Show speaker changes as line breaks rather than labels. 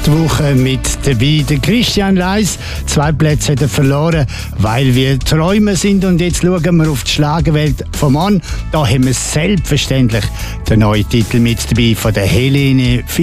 die Woche mit dabei der Christian Leis. 2 Plätze hat er verloren, weil wir Träumer sind. Und jetzt schauen wir auf die Schlagerwelt vom Mann. Da haben wir selbstverständlich den neuen Titel mit dabei von der Helene